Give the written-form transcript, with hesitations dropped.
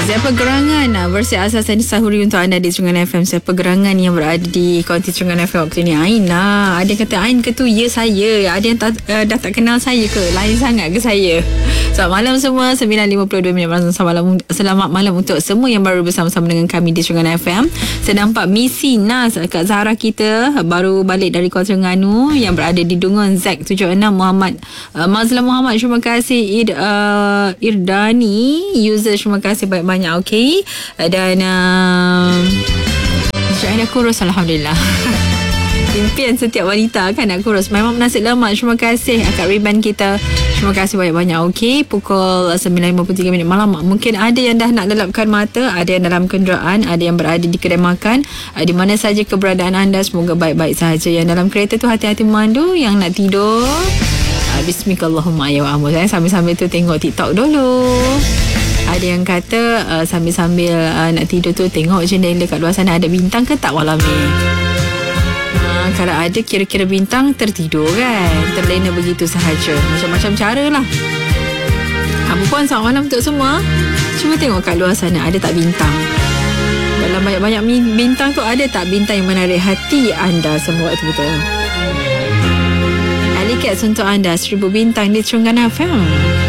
Siapa gerangan versi asasan sahuri untuk anda di Terengganu FM. Siapa gerangan yang berada di konti Terengganu FM waktu ni? Ain lah. Ada yang kata Ain ke tu? Ya, saya. Ada yang dah tak kenal saya ke? Lain sangat ke saya? Selamat malam semua. 9.52 minit malam. Selamat malam untuk semua yang baru bersama-sama dengan kami di Terengganu FM. Saya nampak Missy Nas, Kak Zahra kita baru balik dari Kuala Terengganu yang berada di Dungun. Zack 76 Muhammad Mazlan Muhammad, terima kasih. Irdani user, terima kasih banyak-banyak. Okey. Dan Syahida kurus, alhamdulillah. Impian setiap wanita kan nak kurus. Memang nasib lemak. Terima kasih Kak Riban kita. Terima kasih banyak-banyak. Okey, pukul 9.53 minit malam. Mungkin ada yang dah nak lelapkan mata, ada yang dalam kenderaan, ada yang berada di kedai makan. Di mana saja keberadaan anda, semoga baik-baik sahaja. Yang dalam kereta tu hati-hati memandu. Yang nak tidur, bismillahirrahmanirrahim. Saya sambil-sambil tu tengok TikTok dulu. Ada yang kata sambil-sambil nak tidur tu tengok jendela kat luar sana ada bintang ke tak malam ni. Kalau ada kira-kira bintang, tertidur kan, terlena begitu sahaja. Macam-macam cara lah. Puan, selamat malam untuk semua. Cuba tengok kat luar sana ada tak bintang. Dalam banyak-banyak bintang tu ada tak bintang yang menarik hati anda semua? Itu betul. Alikat untuk anda 1000 bintang di Terengganu FM.